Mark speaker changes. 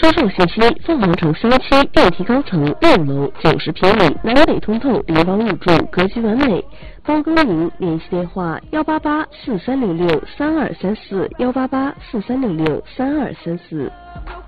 Speaker 1: 销售信息：凤凰城17电梯高层6楼90平米，南北通透，灵房入住，格局完美。包更名，联系电话18843663234，18843663234。